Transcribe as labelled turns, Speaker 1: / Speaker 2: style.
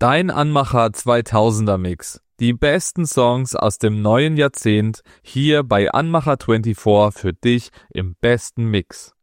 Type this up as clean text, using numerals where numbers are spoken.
Speaker 1: Dein Anmacher 2000er Mix. Die besten Songs aus dem neuen Jahrzehnt hier bei Anmacher 24 für dich im besten Mix.